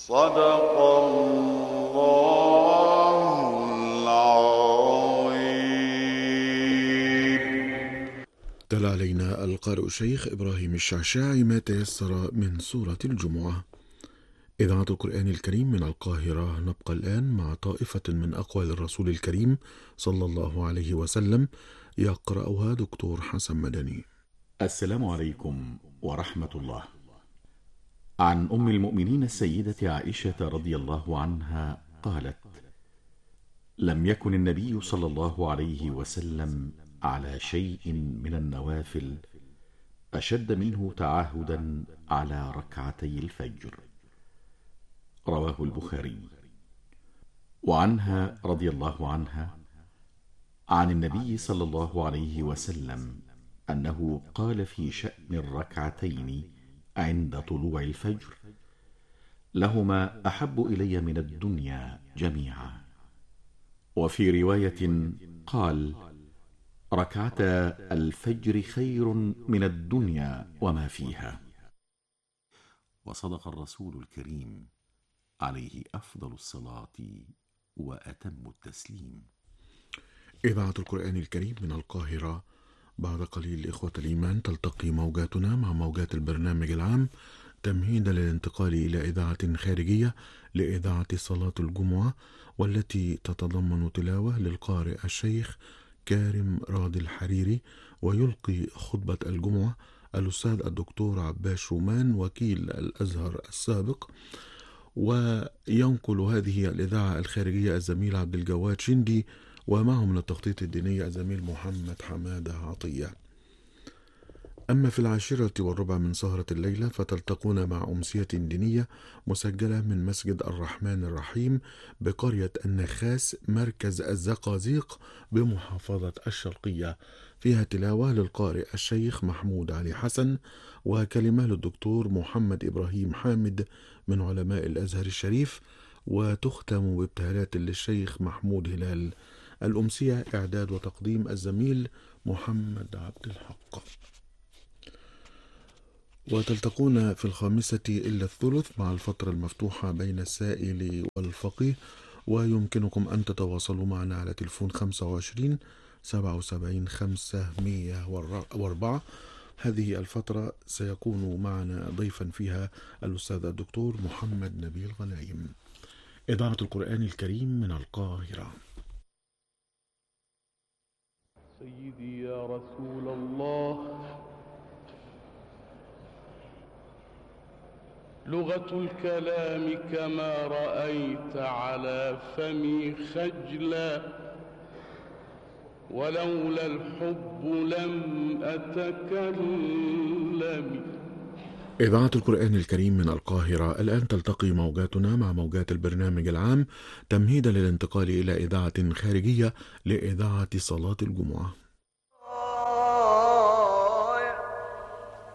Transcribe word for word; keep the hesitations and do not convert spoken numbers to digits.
صدق الله العظيم. تلا علينا القارئ الشيخ إبراهيم الشعشاعي ما تيسر من سورة الجمعة. إذاعة القرآن الكريم من القاهرة. نبقى الآن مع طائفة من أقوال الرسول الكريم صلى الله عليه وسلم يقرأها دكتور حسن مدني. السلام عليكم ورحمة الله. عن أم المؤمنين السيدة عائشة رضي الله عنها قالت: لم يكن النبي صلى الله عليه وسلم على شيء من النوافل أشد منه تعاهدا على ركعتي الفجر. رواه البخاري. وعنها رضي الله عنها عن النبي صلى الله عليه وسلم أنه قال في شأن الركعتين عند طلوع الفجر: لهما أحب إلي من الدنيا جميعا. وفي رواية قال: ركعتا الفجر خير من الدنيا وما فيها. وصدق الرسول الكريم عليه أفضل الصلاة وأتم التسليم. إذاعة القرآن الكريم من القاهرة. بعد قليل إخوة الإيمان تلتقي موجاتنا مع موجات البرنامج العام تمهيدا للانتقال إلى إذاعة خارجية لإذاعة صلاة الجمعة، والتي تتضمن تلاوة للقارئ الشيخ كارم راضي الحريري، ويلقي خطبة الجمعة الأستاذ الدكتور عباس رومان وكيل الأزهر السابق. وينقل هذه الإذاعة الخارجية الزميل عبد الجواد شندي، ومعهم من التخطيط الديني الزميل محمد حمادة عطية. أما في العاشرة والربع من سهرة الليلة فتلتقون مع أمسية دينية مسجلة من مسجد الرحمن الرحيم بقرية النخاس مركز الزقازيق بمحافظة الشرقية، فيها تلاوة للقارئ الشيخ محمود علي حسن وكلمة للدكتور محمد إبراهيم حامد من علماء الأزهر الشريف، وتختم بابتهالات للشيخ محمود هلال. الأمسية إعداد وتقديم الزميل محمد عبد الحق. وتلتقون في الخامسة إلا الثلث مع الفترة المفتوحة بين السائل والفقيه، ويمكنكم أن تتواصلوا معنا على تلفون خمسة وعشرين سبعة وسبعين خمسمائة وأربعة. هذه الفترة سيكون معنا ضيفا فيها الأستاذ الدكتور محمد نبيل غنايم. إذاعة القرآن الكريم من القاهرة. سيدي يا رسول الله، لغة الكلام كما رأيت على فمي خجلا، ولولا الحب لم أتكلم. إذاعة القرآن الكريم من القاهرة. الآن تلتقي موجاتنا مع موجات البرنامج العام تمهيدا للانتقال إلى إذاعة خارجية لإذاعة صلاة الجمعة.